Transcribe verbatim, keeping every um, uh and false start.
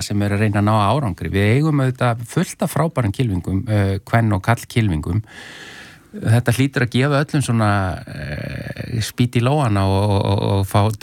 sem er að reyna að ná árangri. Við eigum auðvitað fullt af frábærum kylfingum, uh, kvenn og kall kylfingum. Þetta hlýtur að gefa öllum svona uh, spýt í lóana og, og, og fá